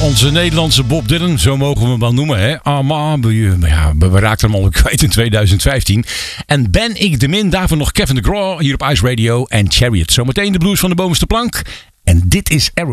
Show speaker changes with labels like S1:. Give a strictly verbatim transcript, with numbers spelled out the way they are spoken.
S1: onze Nederlandse Bob Dylan, zo mogen we hem wel noemen. Hè? Ah, maar we, ja, we raakten hem al kwijt in twintig vijftien. En ben ik de min, daarvoor nog Kevin DeGraw hier op Ice Radio en Chariot. Zometeen de blues van de bovenste plank. En dit is Aerosmith.